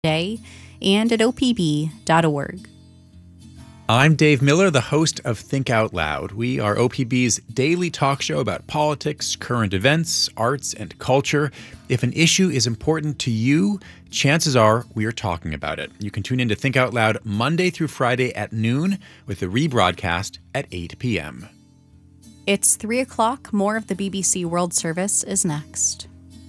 Day and at opb.org. I'm Dave Miller, the host of Think Out Loud. We are OPB's daily talk show about politics, current events, arts, and culture. If an issue is important to you, chances are we are talking about it. You can tune in to Think Out Loud Monday through Friday at noon with a rebroadcast at 8 p.m. It's 3 o'clock. More of the BBC World Service is next.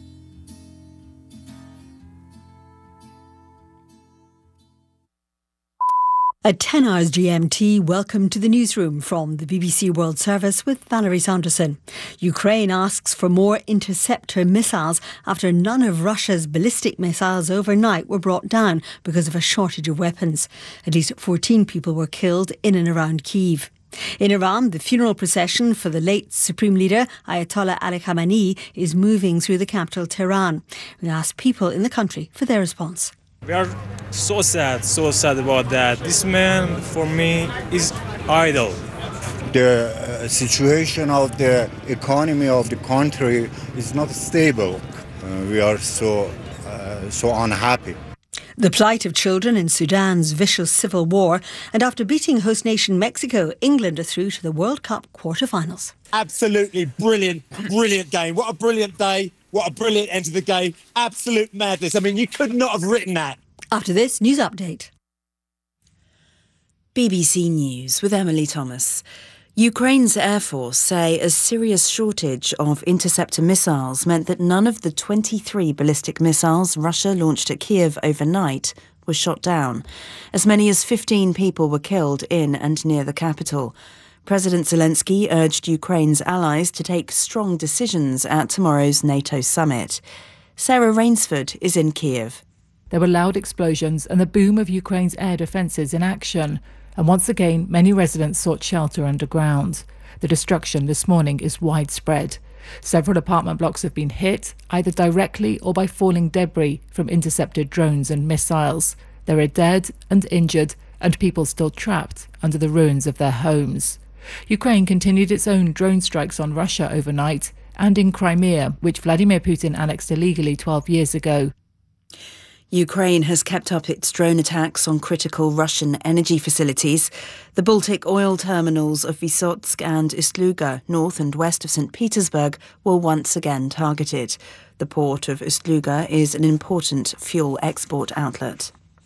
At 10 hours GMT, welcome to the newsroom from the BBC World Service with Valerie Sanderson. Ukraine asks for more interceptor missiles after none of Russia's ballistic missiles overnight were brought down because of a shortage of weapons. At least 14 people were killed in and around Kyiv. In Iran, the funeral procession for the late Supreme Leader Ayatollah Ali Khamenei is moving through the capital, Tehran. We asked people in the country for their response. We are so sad about that. This man, for me, is idol. The situation of the economy of the country is not stable. We are so unhappy. The plight of children in Sudan's vicious civil war, and after beating host nation Mexico, England are through to the World Cup quarter-finals. Absolutely brilliant game. What a brilliant day. What a brilliant end to the game. Absolute madness. I mean, you could not have written that. After this, news update. BBC News with Emily Thomas. Ukraine's Air Force say a serious shortage of interceptor missiles meant that none of the 23 ballistic missiles Russia launched at Kyiv overnight was shot down. As many as 15 people were killed in and near the capital. President Zelensky urged Ukraine's allies to take strong decisions at tomorrow's NATO summit. Sarah Rainsford is in Kyiv. There were loud explosions and the boom of Ukraine's air defences in action. And once again, many residents sought shelter underground. The destruction this morning is widespread. Several apartment blocks have been hit, either directly or by falling debris from intercepted drones and missiles. There are dead and injured and people still trapped under the ruins of their homes. Ukraine continued its own drone strikes on Russia overnight and in Crimea, which Vladimir Putin annexed illegally 12 years ago. Ukraine has kept up its drone attacks on critical Russian energy facilities. The Baltic oil terminals of Vysotsk and Ust-Luga, north and west of St. Petersburg, were once again targeted. The port of Ust-Luga is an important fuel export outlet.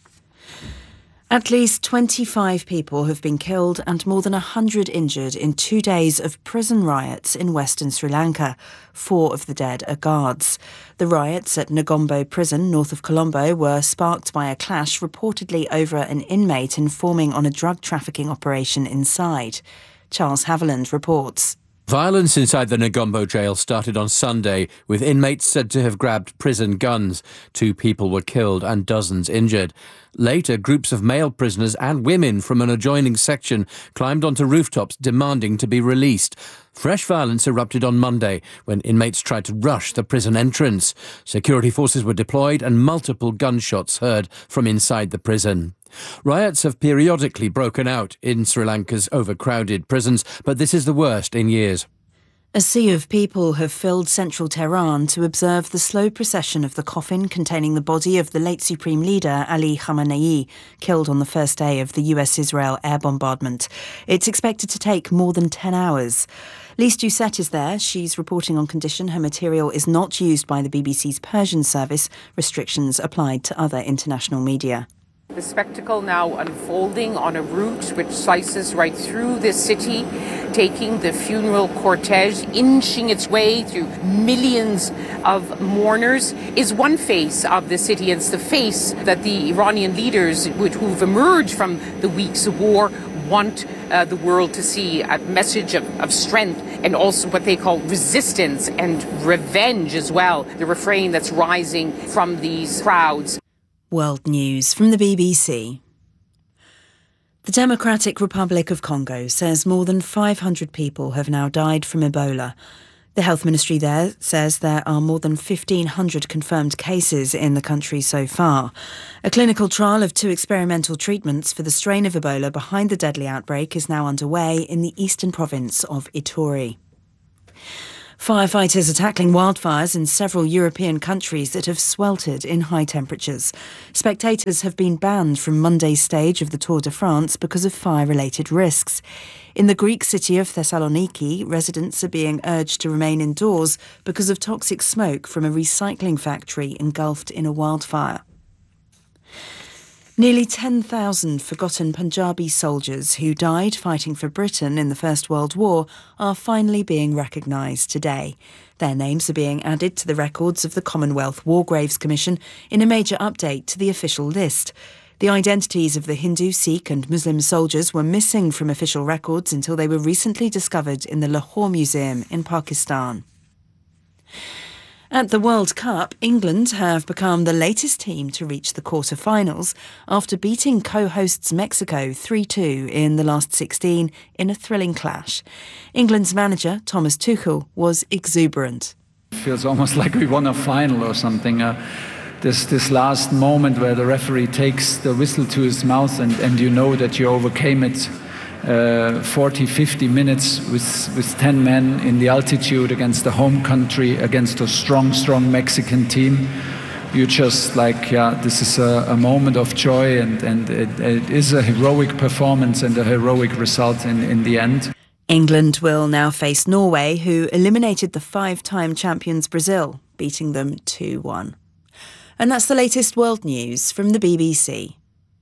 At least 25 people have been killed and more than 100 injured in 2 days of prison riots in western Sri Lanka. 4 of the dead are guards. The riots at Negombo prison north of Colombo were sparked by a clash reportedly over an inmate informing on a drug trafficking operation inside. Charles Haviland reports. Violence inside the Negombo jail started on Sunday, with inmates said to have grabbed prison guns. 2 people were killed and dozens injured. Later, groups of male prisoners and women from an adjoining section climbed onto rooftops demanding to be released. Fresh violence erupted on Monday when inmates tried to rush the prison entrance. Security forces were deployed and multiple gunshots heard from inside the prison. Riots have periodically broken out in Sri Lanka's overcrowded prisons, but this is the worst in years. A sea of people have filled central Tehran to observe the slow procession of the coffin containing the body of the late Supreme Leader Ali Khamenei, killed on the first day of the US-Israel air bombardment. It's expected to take more than 10 hours. Lise Doucette is there. She's reporting on condition. Her material is not used by the BBC's Persian service. Restrictions applied to other international media. The spectacle now unfolding on a route which slices right through the city, taking the funeral cortege, inching its way through millions of mourners, is one face of the city. It's the face that the Iranian leaders who've emerged from the weeks of war want the world to see, a message of strength and also what they call resistance and revenge as well, the refrain that's rising from these crowds. World News from the BBC. The Democratic Republic of Congo says more than 500 people have now died from Ebola. The health ministry there says there are more than 1,500 confirmed cases in the country so far. A clinical trial of 2 experimental treatments for the strain of Ebola behind the deadly outbreak is now underway in the eastern province of Ituri. Firefighters are tackling wildfires in several European countries that have sweltered in high temperatures. Spectators have been banned from Monday's stage of the Tour de France because of fire-related risks. In the Greek city of Thessaloniki, residents are being urged to remain indoors because of toxic smoke from a recycling factory engulfed in a wildfire. Nearly 10,000 forgotten Punjabi soldiers who died fighting for Britain in the First World War are finally being recognised today. Their names are being added to the records of the Commonwealth War Graves Commission in a major update to the official list. The identities of the Hindu, Sikh and Muslim soldiers were missing from official records until they were recently discovered in the Lahore Museum in Pakistan. At the World Cup, England have become the latest team to reach the quarter-finals after beating co-hosts Mexico 3-2 in the last 16 in a thrilling clash. England's manager, Thomas Tuchel, was exuberant. It feels almost like we won a final or something. This last moment where the referee takes the whistle to his mouth and you know that you overcame it. 40-50 minutes with 10 men in the altitude against the home country, against a strong Mexican team. You just this is a moment of joy and it is a heroic performance and a heroic result in the end. England will now face Norway, who eliminated the 5-time champions Brazil, beating them 2-1. And that's the latest world news from the BBC.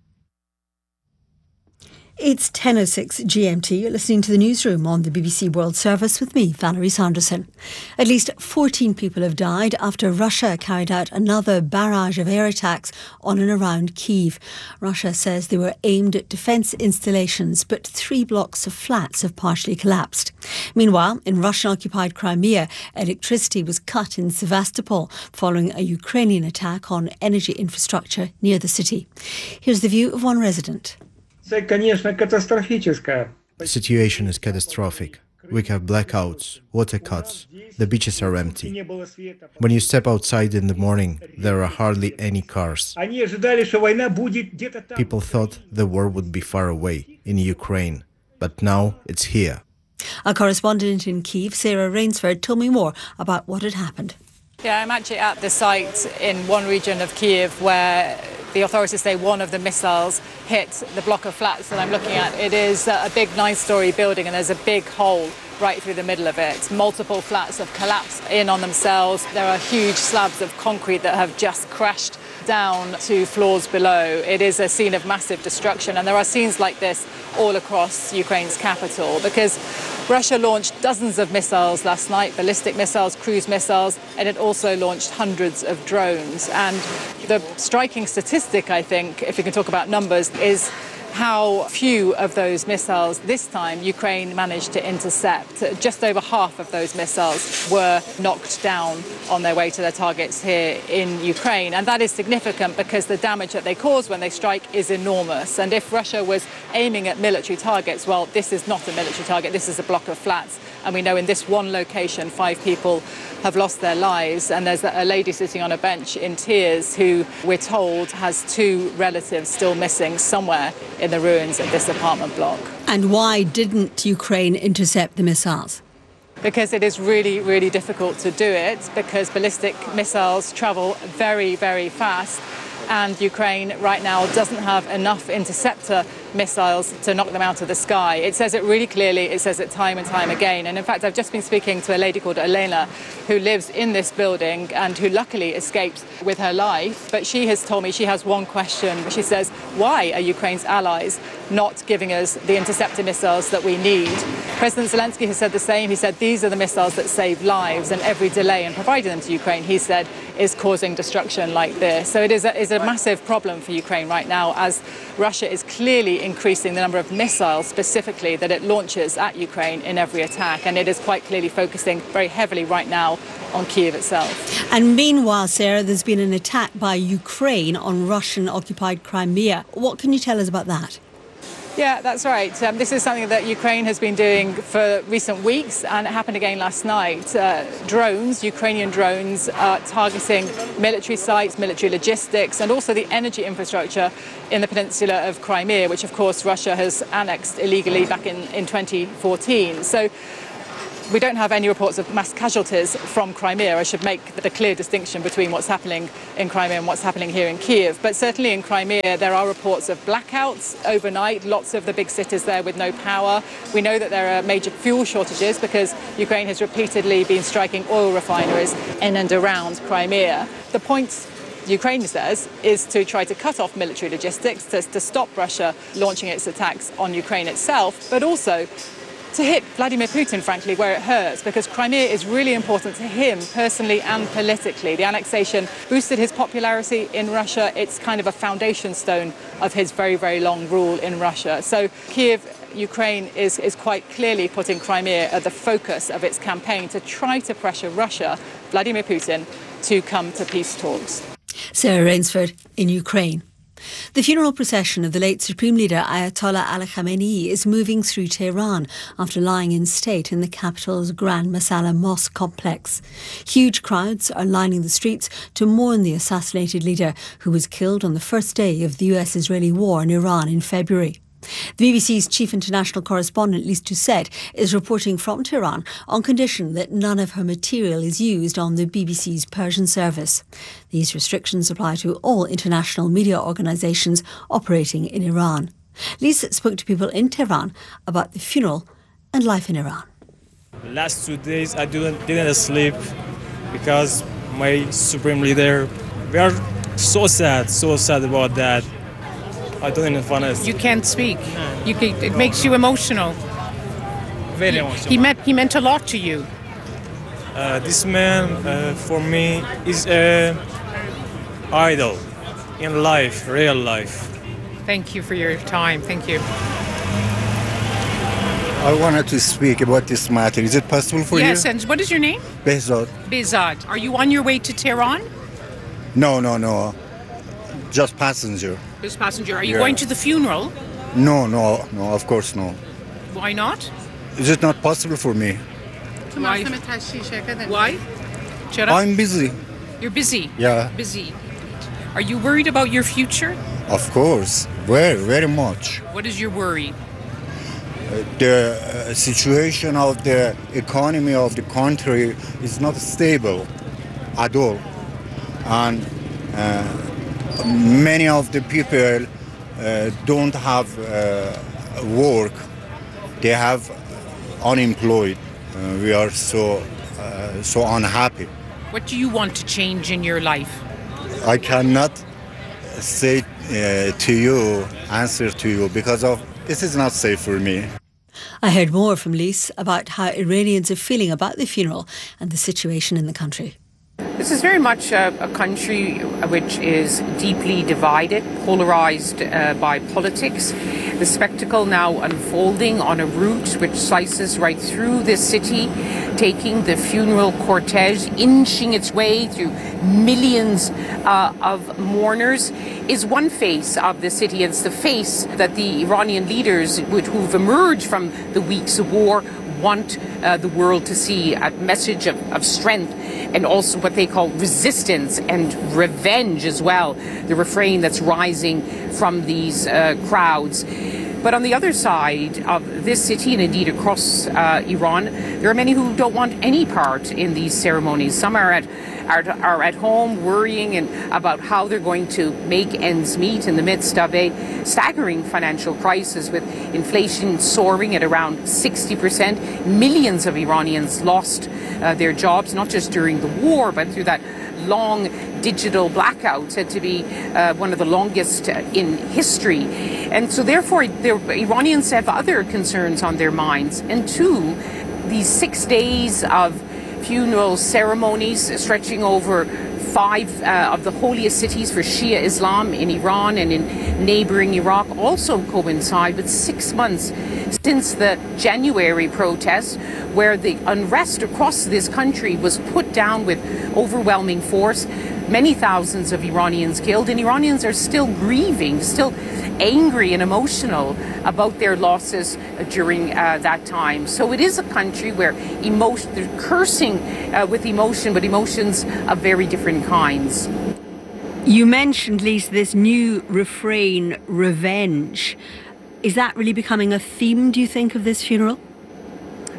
It's 10:06 GMT. You're listening to the newsroom on the BBC World Service with me, Valerie Sanderson. At least 14 people have died after Russia carried out another barrage of air attacks on and around Kyiv. Russia says they were aimed at defence installations, but 3 blocks of flats have partially collapsed. Meanwhile, in Russian-occupied Crimea, electricity was cut in Sevastopol following a Ukrainian attack on energy infrastructure near the city. Here's the view of one resident. The situation is catastrophic. We have blackouts, water cuts, the beaches are empty. When you step outside in the morning, there are hardly any cars. People thought the war would be far away, in Ukraine, but now it's here. Our correspondent in Kyiv, Sarah Rainsford, told me more about what had happened. Yeah, I'm actually at the site in one region of Kyiv where the authorities say one of the missiles hit the block of flats that I'm looking at. It is a big 9-storey building and there's a big hole right through the middle of it. Multiple flats have collapsed in on themselves. There are huge slabs of concrete that have just crashed down to floors below. It is a scene of massive destruction, and there are scenes like this all across Ukraine's capital because Russia launched dozens of missiles last night, ballistic missiles, cruise missiles, and it also launched hundreds of drones. And the striking statistic, I think, if we can talk about numbers, is how few of those missiles this time Ukraine managed to intercept. Just over half of those missiles were knocked down on their way to their targets here in Ukraine. And that is significant because the damage that they cause when they strike is enormous. And if Russia was aiming at military targets, well, this is not a military target, this is a block of flats. And we know in this one location, 5 people have lost their lives. And there's a lady sitting on a bench in tears who, we're told, has 2 relatives still missing somewhere in the ruins of this apartment block. And why didn't Ukraine intercept the missiles? Because it is really, really difficult to do it because ballistic missiles travel very, very fast. And Ukraine right now doesn't have enough interceptor missiles to knock them out of the sky. It says it really clearly, it says it time and time again. And in fact, I've just been speaking to a lady called Elena who lives in this building and who luckily escaped with her life. But she has told me she has one question. She says, why are Ukraine's allies not giving us the interceptor missiles that we need? President Zelensky has said the same. He said these are the missiles that save lives, and every delay in providing them to Ukraine, he said, is causing destruction like this. So it is a massive problem for Ukraine right now as Russia is clearly increasing the number of missiles specifically that it launches at Ukraine in every attack. And it is quite clearly focusing very heavily right now on Kyiv itself. And meanwhile, Sarah, there's been an attack by Ukraine on Russian-occupied Crimea. What can you tell us about that? Yeah, that's right. This is something that Ukraine has been doing for recent weeks, and it happened again last night. Ukrainian drones are targeting military sites, military logistics, and also the energy infrastructure in the peninsula of Crimea, which, of course, Russia has annexed illegally back in 2014. So We don't have any reports of mass casualties from Crimea. I should make the clear distinction between what's happening in Crimea and what's happening here in Kiev. But certainly in Crimea, there are reports of blackouts overnight, lots of the big cities there with no power. We know that there are major fuel shortages because Ukraine has repeatedly been striking oil refineries in and around Crimea. The point, Ukraine says, is to try to cut off military logistics, to stop Russia launching its attacks on Ukraine itself, but also to hit Vladimir Putin, frankly, where it hurts, because Crimea is really important to him personally and politically. The annexation boosted his popularity in Russia. It's kind of a foundation stone of his very, very long rule in Russia. So Kiev, Ukraine is quite clearly putting Crimea at the focus of its campaign to try to pressure Russia, Vladimir Putin, to come to peace talks. Sarah Rainsford in Ukraine. The funeral procession of the late Supreme Leader Ayatollah Ali Khamenei is moving through Tehran after lying in state in the capital's Grand Masala Mosque complex. Huge crowds are lining the streets to mourn the assassinated leader who was killed on the first day of the US-Israeli war in Iran in February. The BBC's chief international correspondent, Lise Doucet, is reporting from Tehran on condition that none of her material is used on the BBC's Persian service. These restrictions apply to all international media organisations operating in Iran. Lise spoke to people in Tehran about the funeral and life in Iran. The last 2 days I didn't sleep because my supreme leader, we are so sad about that. I don't even want to. You can't speak. It makes you emotional. Very emotional. He meant a lot to you. This man, for me, is an idol in life, real life. Thank you for your time. Thank you. I wanted to speak about this matter. Is it possible for you? Yes, and what is your name? Behzad. Behzad. Are you on your way to Tehran? No. Just passenger. Just passenger. Are you going to the funeral? No, of course no. Why not? Is it not possible for me? Why? I'm busy. You're busy? Yeah. Busy. Are you worried about your future? Of course. Very much. What is your worry? The situation of the economy of the country is not stable at all. And many of the people don't have work. They have unemployed. We are so unhappy. What do you want to change in your life? I cannot say answer to you because of this is not safe for me. I heard more from Lise about how Iranians are feeling about the funeral and the situation in the country. This is very much a country which is deeply divided, polarized by politics. The spectacle now unfolding on a route which slices right through this city, taking the funeral cortege, inching its way through millions of mourners, is one face of the city. It's the face that the Iranian leaders who've emerged from the weeks of war want the world to see, a message of strength and also what they call resistance and revenge as well, the refrain that's rising from these crowds. But on the other side of this city, and indeed across Iran, there are many who don't want any part in these ceremonies. Some are at home worrying about how they're going to make ends meet in the midst of a staggering financial crisis with inflation soaring at around 60%. Millions of Iranians lost their jobs, not just during the war, but through that long digital blackout, said to be one of the longest in history. And so therefore, the Iranians have other concerns on their minds. And two, these 6 days of funeral ceremonies stretching over 5 of the holiest cities for Shia Islam in Iran and in neighboring Iraq also coincide with 6 months since the January protests, where the unrest across this country was put down with overwhelming force. Many thousands of Iranians killed, and Iranians are still grieving, still angry and emotional about their losses during that time. So it is a country where they're cursing with emotion, but emotions of very different kinds. You mentioned, Lise, this new refrain, revenge. Is that really becoming a theme, do you think, of this funeral?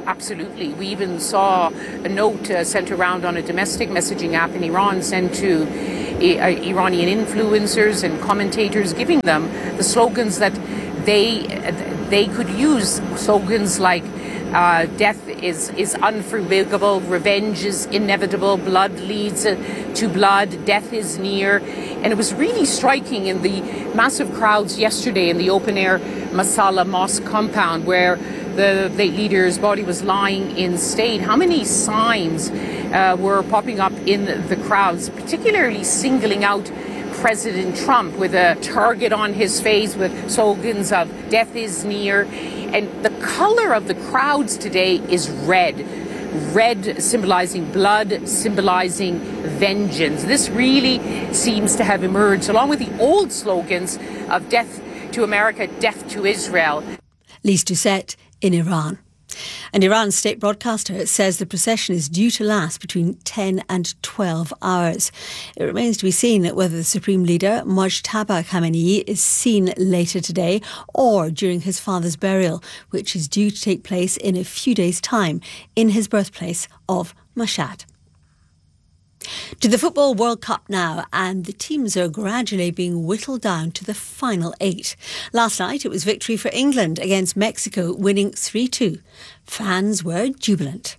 Absolutely. We even saw a note sent around on a domestic messaging app in Iran sent to Iranian influencers and commentators, giving them the slogans that they could use. Slogans like death is unforgivable, revenge is inevitable, blood leads to blood, death is near. And it was really striking in the massive crowds yesterday in the open-air Masala Mosque compound where the late leader's body was lying in state. How many signs were popping up in the crowds, particularly singling out President Trump with a target on his face with slogans of death is near. And the color of the crowds today is red. Red symbolizing blood, symbolizing vengeance. This really seems to have emerged, along with the old slogans of death to America, death to Israel. Lise Doucette in Iran. And Iran's state broadcaster says the procession is due to last between 10 and 12 hours. It remains to be seen whether the Supreme Leader, Mojtaba Khamenei, is seen later today or during his father's burial, which is due to take place in a few days' time in his birthplace of Mashhad. To the Football World Cup now, and the teams are gradually being whittled down to the final 8. Last night it was victory for England against Mexico, winning 3-2. Fans were jubilant.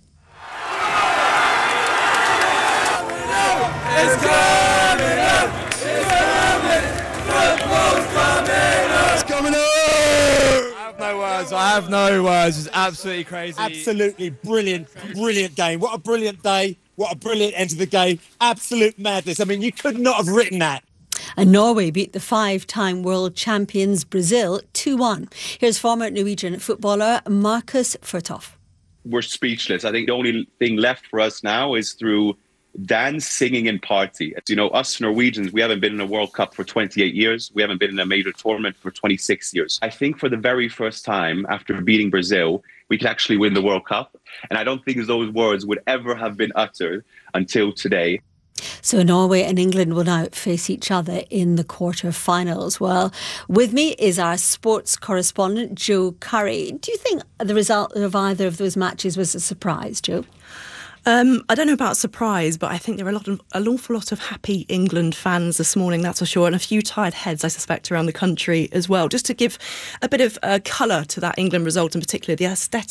It's coming up! It's coming! Football's coming up! It's coming up! I have no words. It's absolutely crazy. Absolutely brilliant game. What a brilliant day. What a brilliant end to the game. Absolute madness. I mean, you could not have written that. And Norway beat the 5-time world champions Brazil 2-1. Here's former Norwegian footballer Markus Furtoff. We're speechless. I think the only thing left for us now is through dance, singing and party. You know, us Norwegians, we haven't been in a World Cup for 28 years. We haven't been in a major tournament for 26 years. I think for the very first time after beating Brazil, we could actually win the World Cup. And I don't think those words would ever have been uttered until today. So Norway and England will now face each other in the quarter-finals. Well, with me is our sports correspondent, Joe Curry. Do you think the result of either of those matches was a surprise, Joe? I don't know about surprise, but I think there were an awful lot of happy England fans this morning, that's for sure, and a few tired heads, I suspect, around the country as well. Just to give a bit of colour to that England result, in particular, the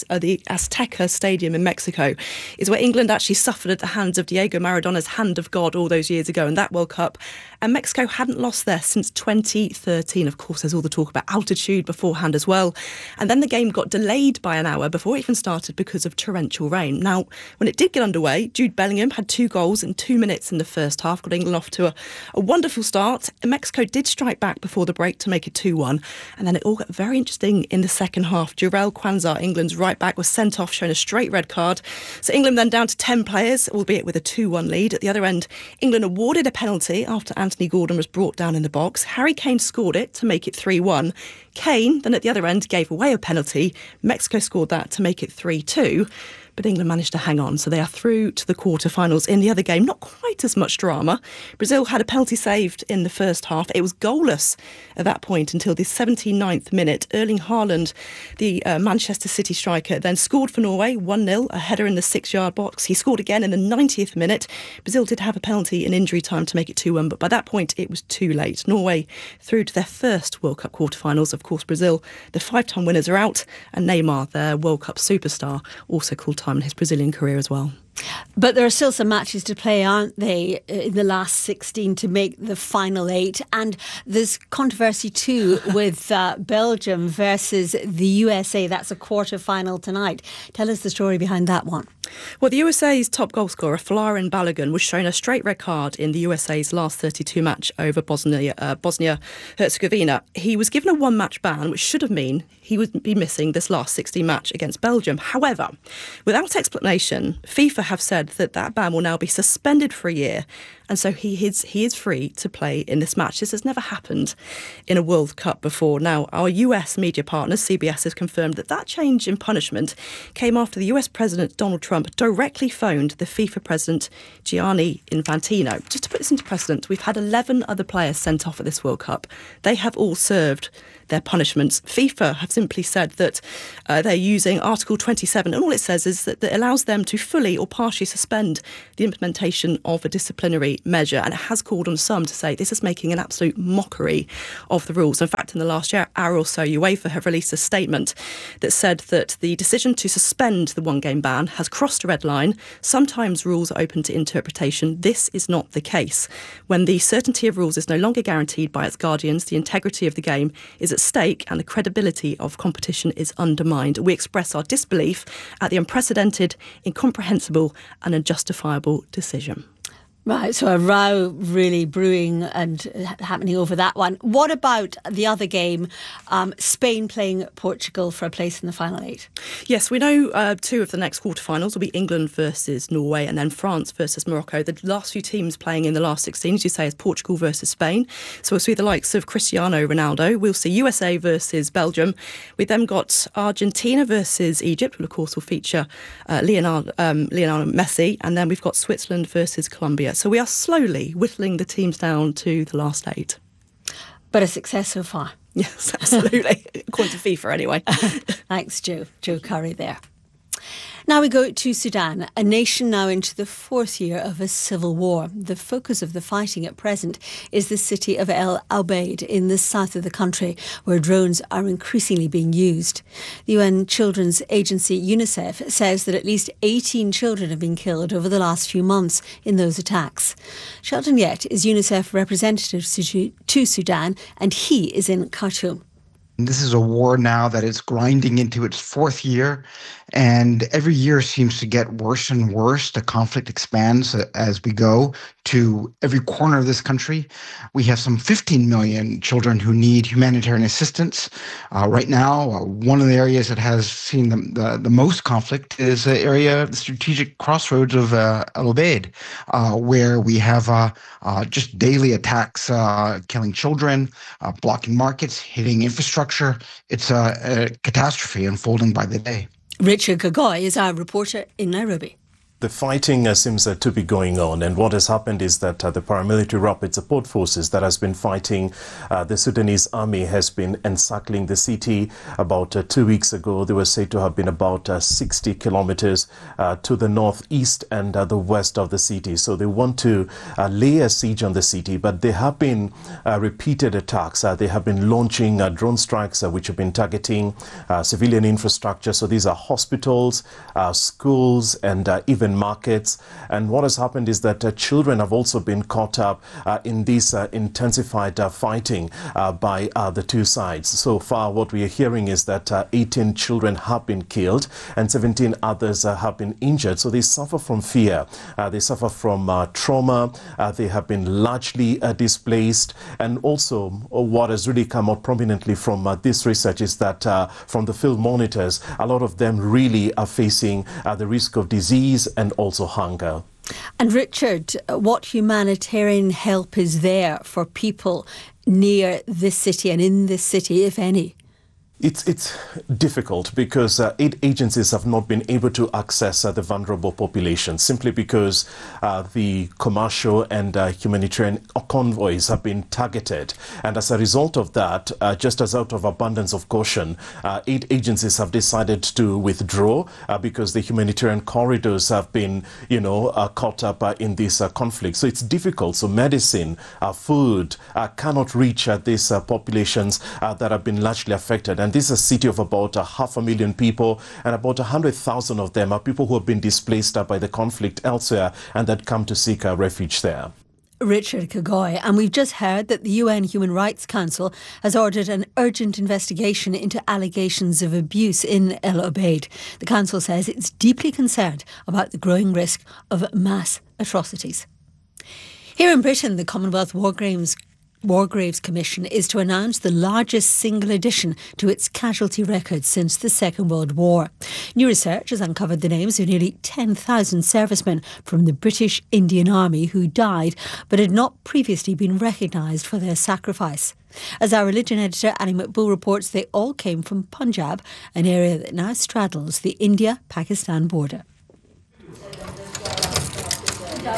Azteca Stadium in Mexico is where England actually suffered at the hands of Diego Maradona's hand of God all those years ago in that World Cup. And Mexico hadn't lost there since 2013. Of course, there's all the talk about altitude beforehand as well. And then the game got delayed by an hour before it even started because of torrential rain. Now, when it did get underway, Jude Bellingham had 2 goals in 2 minutes in the first half, got England off to a wonderful start. And Mexico did strike back before the break to make it 2-1. And then it all got very interesting in the second half. Jurel Quanzar, England's right back, was sent off, shown a straight red card. So England then down to 10 players, albeit with a 2-1 lead. At the other end, England awarded a penalty after Anthony Gordon was brought down in the box. Harry Kane scored it to make it 3-1. Kane then at the other end gave away a penalty. Mexico scored that to make it 3-2. But England managed to hang on, so they are through to the quarter-finals. In the other game, not quite as much drama. Brazil had a penalty saved in the first half. It was goalless at that point until the 79th minute. Erling Haaland, the Manchester City striker, then scored for Norway, 1-0, a header in the 6-yard box. He scored again in the 90th minute. Brazil did have a penalty in injury time to make it 2-1, but by that point it was too late. Norway through to their first World Cup quarter-finals. Of course, Brazil, the 5-time winners, are out, and Neymar, their World Cup superstar, also called time in his Brazilian career as well. But there are still some matches to play, aren't they, in the last 16 to make the final 8? And there's controversy too with Belgium versus the USA. That's a quarter-final tonight. Tell us the story behind that one. Well, the USA's top goal scorer, Folarin Balogun, was shown a straight red card in the USA's last 32 match over Bosnia-Herzegovina. He was given a 1-match ban, which should have meant he would be missing this last 16 match against Belgium. However, without explanation, FIFA have said that ban will now be suspended for a year, and so he is free to play in this match. This has never happened in a World Cup before. Now, our US media partner, CBS, has confirmed that change in punishment came after the US President Donald Trump directly phoned the FIFA President Gianni Infantino. Just to put this into precedent, we've had 11 other players sent off at this World Cup. They have all served their punishments. FIFA have simply said that they're using Article 27, and all it says is that it allows them to fully or partially suspend the implementation of a disciplinary measure, and it has called on some to say this is making an absolute mockery of the rules. In fact, in the last hour or so, UEFA have released a statement that said that the decision to suspend the one-game ban has crossed a red line. Sometimes rules are open to interpretation. This is not the case. When the certainty of rules is no longer guaranteed by its guardians, the integrity of the game is at stake and the credibility of competition is undermined. We express our disbelief at the unprecedented, incomprehensible and unjustifiable decision. Right, so a row really brewing and happening over that one. What about the other game, Spain playing Portugal for a place in the final eight? Yes, we know two of the next quarterfinals will be England versus Norway and then France versus Morocco. The last few teams playing in the last 16, as you say, is Portugal versus Spain. So we'll see the likes of Cristiano Ronaldo. We'll see USA versus Belgium. We've then got Argentina versus Egypt, which of course will feature Lionel Messi. And then we've got Switzerland versus Colombia. So we are slowly whittling the teams down to the last eight. But a success so far. Yes, absolutely. According to FIFA anyway. Thanks, Joe Curry there. Now we go to Sudan, a nation now into the fourth year of a civil war. The focus of the fighting at present is the city of El Obeid in the south of the country, where drones are increasingly being used. The UN Children's Agency UNICEF says that at least 18 children have been killed over the last few months in those attacks. Sheldon Yett is UNICEF representative to Sudan, and he is in Khartoum. This is a war now that is grinding into its fourth year, and every year seems to get worse and worse. The conflict expands as we go to every corner of this country. We have some 15 million children who need humanitarian assistance. Right now, one of the areas that has seen the most conflict is the area, the strategic crossroads of El Obeid, where we have just daily attacks, killing children, blocking markets, hitting infrastructure. It's a catastrophe unfolding by the day. Richard Kagoy is our reporter in Nairobi. The fighting seems to be going on, and what has happened is that the paramilitary rapid support forces that has been fighting the Sudanese army has been encircling the city. About 2 weeks ago, they were said to have been about 60 kilometers to the northeast and the west of the city. So they want to lay a siege on the city, but there have been repeated attacks. They have been launching drone strikes which have been targeting civilian infrastructure. So these are hospitals, schools, and even markets. And what has happened is that children have also been caught up in this intensified fighting by the two sides. So far, what we are hearing is that 18 children have been killed and 17 others have been injured. So they suffer from fear. They suffer from trauma. They have been largely displaced. And also, what has really come out prominently from this research is that from the field monitors, a lot of them really are facing the risk of disease and also hunger. And Richard, what humanitarian help is there for people near this city and in this city, if any? It's difficult because aid agencies have not been able to access the vulnerable population simply because the commercial and humanitarian convoys have been targeted. And as a result of that, just as out of abundance of caution, aid agencies have decided to withdraw because the humanitarian corridors have been, caught up in this conflict. So it's difficult. So medicine, food cannot reach these populations that have been largely affected. And this is a city of about 500,000 people, and about 100,000 of them are people who have been displaced by the conflict elsewhere and that come to seek refuge there. Richard Kagoy. And we've just heard that the UN Human Rights Council has ordered an urgent investigation into allegations of abuse in El Obeid. The council says it's deeply concerned about the growing risk of mass atrocities. Here in Britain, the Commonwealth War Graves Commission is to announce the largest single addition to its casualty record since the Second World War. New research has uncovered the names of nearly 10,000 servicemen from the British Indian Army who died but had not previously been recognised for their sacrifice. As our religion editor Annie McBull reports, they all came from Punjab, an area that now straddles the India-Pakistan border.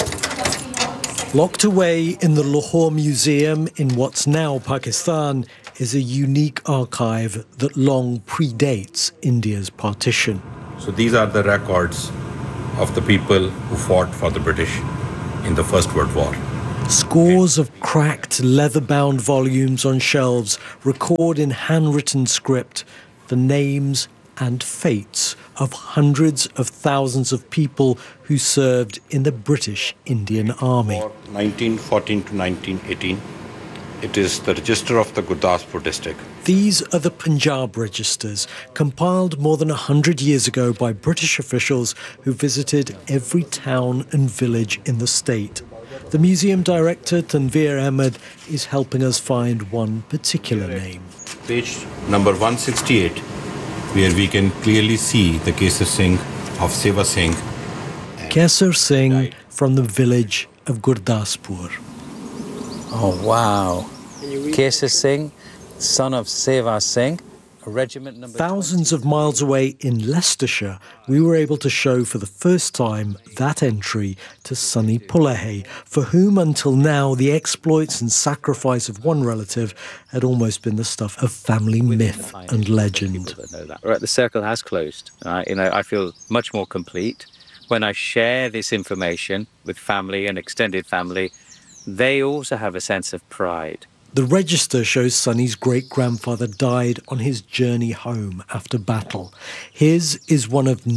Locked away in the Lahore Museum in what's now Pakistan is a unique archive that long predates India's partition. So these are the records of the people who fought for the British in the First World War. Scores of cracked, leather-bound volumes on shelves record in handwritten script the names and fates of hundreds of thousands of people who served in the British Indian Army. 1914 to 1918. It is the register of the Gurdaspur district. These are the Punjab registers, compiled more than 100 years ago by British officials who visited every town and village in the state. The museum director, Tanveer Ahmed, is helping us find one particular name. Page number 168, where we can clearly see the Kesar Singh of Seva Singh. Kesar Singh from the village of Gurdaspur. Oh, wow. Kesar Singh, son of Seva Singh, a regiment number... Thousands of miles away in Leicestershire, we were able to show for the first time that entry to Sunny Pulahay, for whom until now the exploits and sacrifice of one relative had almost been the stuff of family myth and legend. Right, the circle has closed. I feel much more complete. When I share this information with family and extended family, they also have a sense of pride. The register shows Sunny's great-grandfather died on his journey home after battle. His is one of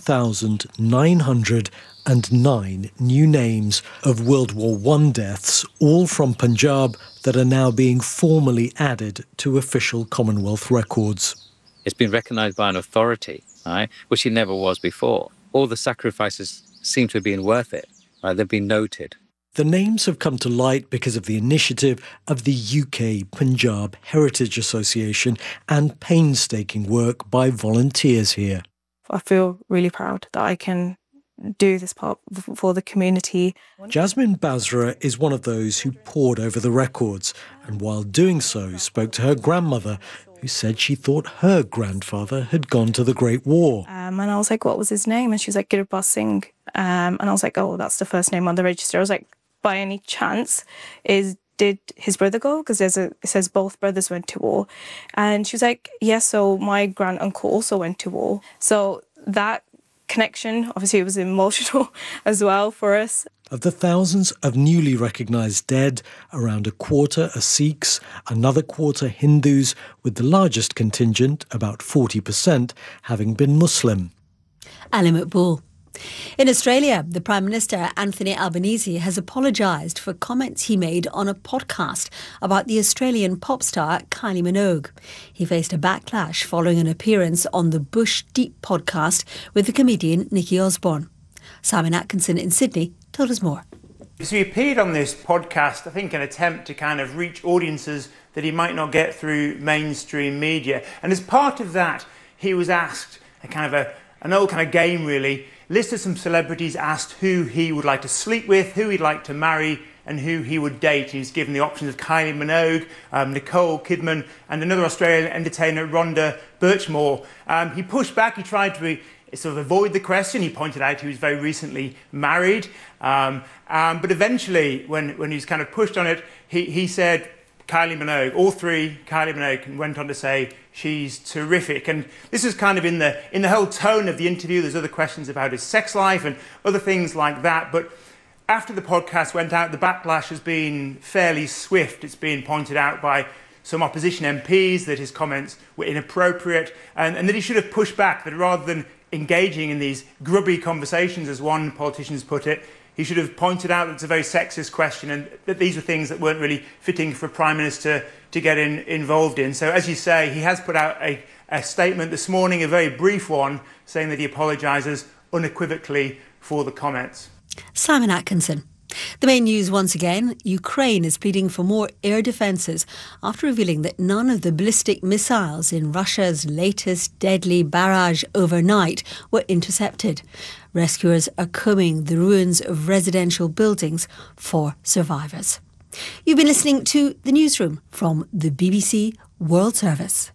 9,909 new names of World War I deaths, all from Punjab, that are now being formally added to official Commonwealth records. It's been recognised by an authority, right, which it never was before. All the sacrifices seem to have been worth it. Right? They've been noted. The names have come to light because of the initiative of the UK Punjab Heritage Association and painstaking work by volunteers here. I feel really proud that I can do this part for the community. Jasmine Basra is one of those who pored over the records, and while doing so spoke to her grandmother, who said she thought her grandfather had gone to the Great War. And I was like, what was his name? And she was like, Girbhas Singh. And I was like, oh, that's the first name on the register. I was like, by any chance, did his brother go? Because it says both brothers went to war. And she was like, yes, so my grand-uncle also went to war. So that connection, obviously it was emotional as well for us. Of the thousands of newly recognised dead, around a quarter are Sikhs, another quarter Hindus, with the largest contingent, about 40%, having been Muslim. Ali Maqbool. In Australia, the Prime Minister, Anthony Albanese, has apologised for comments he made on a podcast about the Australian pop star Kylie Minogue. He faced a backlash following an appearance on the Bush Deep podcast with the comedian Nikki Osborne. Simon Atkinson in Sydney told us more. So he appeared on this podcast, I think, an attempt to kind of reach audiences that he might not get through mainstream media. And as part of that, he was asked an old kind of game, really, listed some celebrities, asked who he would like to sleep with, who he'd like to marry, and who he would date. He was given the options of Kylie Minogue, Nicole Kidman, and another Australian entertainer, Rhonda Birchmore. He pushed back. He tried to sort of avoid the question. He pointed out he was very recently married. But eventually, when he was kind of pushed on it, he said Kylie Minogue, all three Kylie Minogue, and went on to say she's terrific. And this is kind of in the whole tone of the interview. There's other questions about his sex life and other things like that. But after the podcast went out, the backlash has been fairly swift. It's been pointed out by some opposition MPs that his comments were inappropriate and that he should have pushed back, that rather than engaging in these grubby conversations, as one politician has put it, he should have pointed out that it's a very sexist question and that these were things that weren't really fitting for a Prime Minister to get involved in. So, as you say, he has put out a statement this morning, a very brief one, saying that he apologises unequivocally for the comments. Simon Atkinson. The main news once again, Ukraine is pleading for more air defences after revealing that none of the ballistic missiles in Russia's latest deadly barrage overnight were intercepted. Rescuers are combing the ruins of residential buildings for survivors. You've been listening to The Newsroom from the BBC World Service.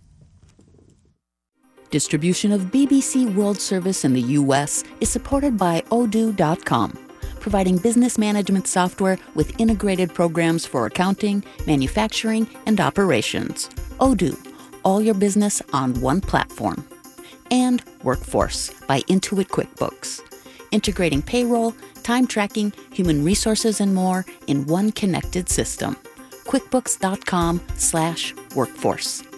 Distribution of BBC World Service in the US is supported by Odoo.com. providing business management software with integrated programs for accounting, manufacturing, and operations. Odoo, all your business on one platform. And Workforce by Intuit QuickBooks, integrating payroll, time tracking, human resources, and more in one connected system. QuickBooks.com/workforce.